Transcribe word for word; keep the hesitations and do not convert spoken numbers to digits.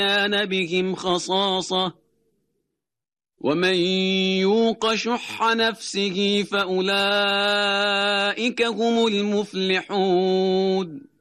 كان بهم خصاصة ومن يوق شح نفسه فأولئك هم المفلحون